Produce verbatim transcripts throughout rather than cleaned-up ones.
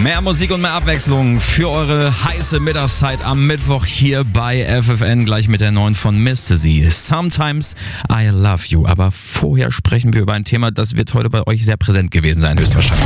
Mehr Musik und mehr Abwechslung für eure heiße Mittagszeit am Mittwoch hier bei F F N, gleich mit der neuen von Mister Z. Sometimes I Love You. Aber vorher sprechen wir über ein Thema, das wird heute bei euch sehr präsent gewesen sein, höchstwahrscheinlich.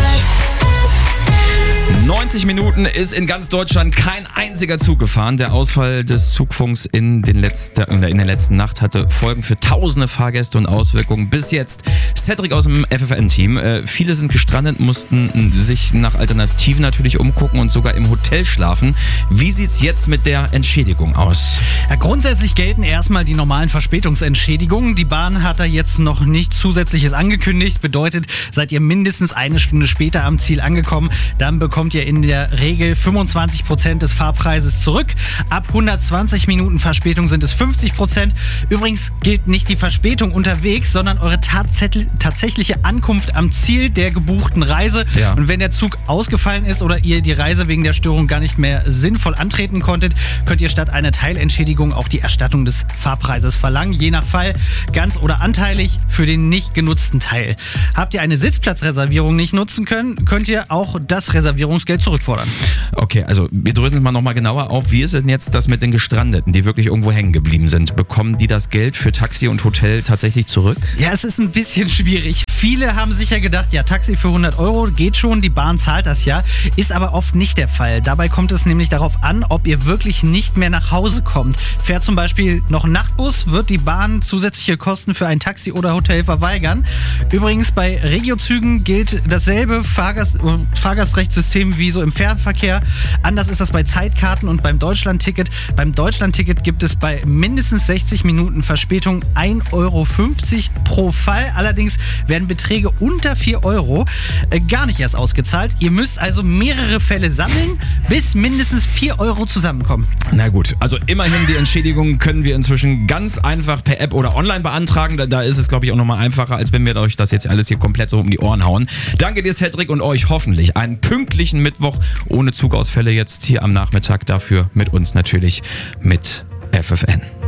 neunzig Minuten ist in ganz Deutschland kein einziger Zug gefahren. Der Ausfall des Zugfunks in, den letzten, in der letzten Nacht hatte Folgen für tausende Fahrgäste und Auswirkungen bis jetzt. Cedric aus dem F F N-Team. Äh, viele sind gestrandet, mussten sich nach Alternativen natürlich umgucken und sogar im Hotel schlafen. Wie sieht's jetzt mit der Entschädigung aus? Ja, grundsätzlich gelten erstmal die normalen Verspätungsentschädigungen. Die Bahn hat da jetzt noch nichts Zusätzliches angekündigt. Bedeutet, seid ihr mindestens eine Stunde später am Ziel angekommen, dann bekommt ihr in der Regel fünfundzwanzig Prozent des Fahrpreises zurück. Ab hundertzwanzig Minuten Verspätung sind es fünfzig Prozent. Übrigens gilt nicht die Verspätung unterwegs, sondern eure tatsächlich, tatsächliche Ankunft am Ziel der gebuchten Reise. Ja. Und wenn der Zug ausgefallen ist oder ihr die Reise wegen der Störung gar nicht mehr sinnvoll antreten konntet, könnt ihr statt einer Teilentschädigung auch die Erstattung des Fahrpreises verlangen. Je nach Fall ganz oder anteilig für den nicht genutzten Teil. Habt ihr eine Sitzplatzreservierung nicht nutzen können, könnt ihr auch das Reservierungsgeld zurückfordern. Okay, also wir dröseln es mal nochmal genauer auf. Wie ist denn jetzt das mit den Gestrandeten, die wirklich irgendwo hängen geblieben sind? Bekommen die das Geld für Taxi und Hotel tatsächlich zurück? Ja, es ist ein bisschen schwierig. Viele haben sicher gedacht, ja, Taxi für hundert Euro geht schon, die Bahn zahlt das ja. Ist aber oft nicht der Fall. Dabei kommt es nämlich darauf an, ob ihr wirklich nicht mehr nach Hause kommt. Fährt zum Beispiel noch ein Nachtbus, wird die Bahn zusätzliche Kosten für ein Taxi oder Hotel verweigern. Übrigens bei Regiozügen gilt dasselbe Fahrgast- Fahrgastrechtssystem wie so im Fährverkehr. Anders ist das bei Zeitkarten und beim Deutschlandticket. Beim Deutschlandticket gibt es bei mindestens sechzig Minuten Verspätung ein Euro fünfzig pro Fall. Allerdings werden Beträge unter vier Euro äh, gar nicht erst ausgezahlt. Ihr müsst also mehrere Fälle sammeln, bis mindestens vier Euro zusammenkommen. Na gut, also immerhin die Entschädigung können wir inzwischen ganz einfach per App oder online beantragen. Da, da ist es, glaube ich, auch nochmal einfacher, als wenn wir euch das jetzt alles hier komplett so um die Ohren hauen. Danke dir, Cedric, und euch hoffentlich einen pünktlichen Mittwoch ohne Zugausfälle jetzt hier am Nachmittag. Dafür mit uns natürlich mit F F N.